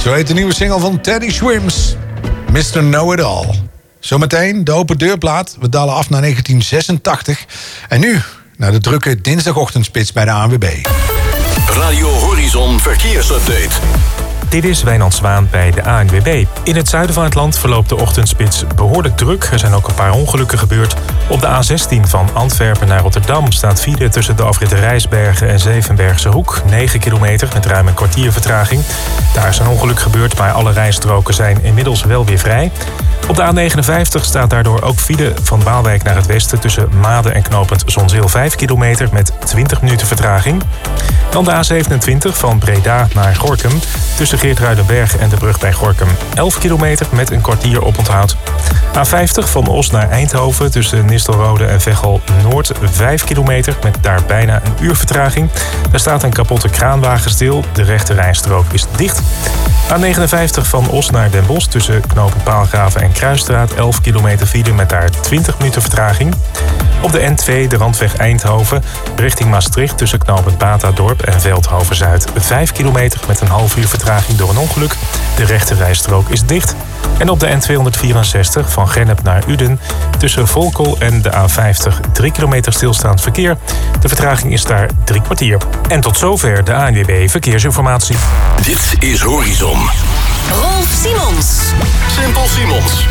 Zo heet de nieuwe single van Teddy Swims, Mr. Know-It-All. Zometeen de open deurplaat. We dalen af naar 1986. En nu naar de drukke dinsdagochtendspits bij de ANWB. Radio Horizon Verkeersupdate. Dit is Wijnand Zwaan bij de ANWB. In het zuiden van het land verloopt de ochtendspits behoorlijk druk. Er zijn ook een paar ongelukken gebeurd. Op de A16 van Antwerpen naar Rotterdam staat file tussen de afrit Rijsbergen en Zevenbergse Hoek. 9 kilometer met ruim een kwartier vertraging. Daar is een ongeluk gebeurd, maar alle rijstroken zijn inmiddels wel weer vrij. Op de A59 staat daardoor ook file van Waalwijk naar het westen tussen Maden en knooppunt Zonzeel 5 kilometer met 20 minuten vertraging. Dan de A27 van Breda naar Gorinchem tussen Geertruidenberg en de brug bij Gorinchem 11 kilometer met een kwartier oponthoud. A50 van Os naar Eindhoven tussen Nistelrode en Veghel Noord 5 kilometer met daar bijna een uur vertraging. Daar staat een kapotte kraanwagen stil, de rechte rijstrook is dicht. A59 van Os naar Den Bosch tussen knooppunt Paalgraven en Kruisstraat 11 kilometer file met daar 20 minuten vertraging. Op de N2 de randweg Eindhoven richting Maastricht tussen knooppunt Batadorp en Veldhoven-Zuid 5 kilometer met een half uur vertraging door een ongeluk. De rechte rijstrook is dicht. En op de N264 van Gennep naar Uden tussen Volkel en de A50 3 kilometer stilstaand verkeer. De vertraging is daar 3 kwartier. En tot zover de ANWB Verkeersinformatie. Dit is Horizon. Rolf Simons. Simpel Simons.